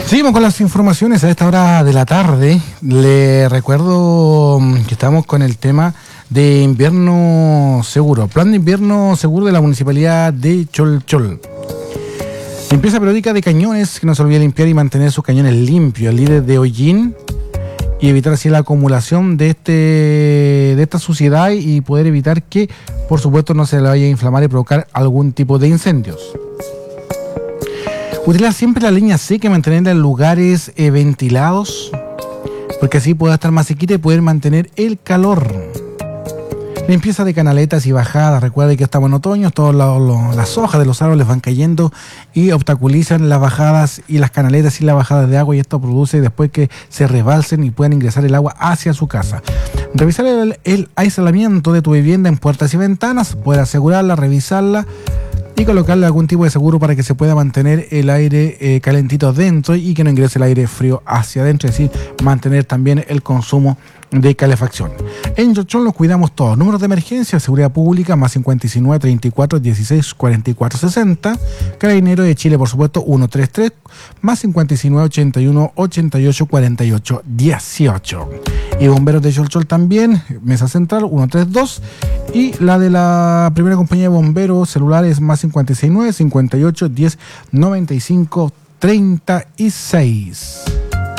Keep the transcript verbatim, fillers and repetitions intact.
Seguimos con las informaciones a esta hora de la tarde. Le recuerdo que estamos con el tema de invierno seguro, plan de invierno seguro de la municipalidad de Cholchol. Limpieza periódica de cañones, que no se olvide limpiar y mantener sus cañones limpios, líderes de hollín, y evitar así la acumulación de este de esta suciedad y poder evitar que, por supuesto, no se le vaya a inflamar y provocar algún tipo de incendios. Utilizar siempre la leña seca y mantenerla en lugares eh, ventilados, porque así pueda estar más sequita y poder mantener el calor. Limpieza de canaletas y bajadas. Recuerde que estamos en otoño, todas las hojas de los árboles van cayendo y obstaculizan las bajadas y las canaletas y las bajadas de agua, y esto produce después que se rebalsen y puedan ingresar el agua hacia su casa. Revisar el, el aislamiento de tu vivienda en puertas y ventanas, poder asegurarla, revisarla y colocarle algún tipo de seguro para que se pueda mantener el aire eh, calentito dentro y que no ingrese el aire frío hacia adentro, es decir, mantener también el consumo de calefacción. En Cholchol nos cuidamos todos. Números de emergencia, seguridad pública, más cincuenta y nueve, treinta y cuatro, dieciséis, cuarenta y cuatro, sesenta. Carabinero de Chile, por supuesto, ciento treinta y tres, más cincuenta y nueve, ochenta y uno, ochenta y ocho, cuarenta y ocho, dieciocho. Y bomberos de Cholchol también, mesa central, ciento treinta y dos. Y la de la primera compañía de bomberos celulares, más cincuenta y nueve, cincuenta y ocho, diez, noventa y cinco, treinta y seis.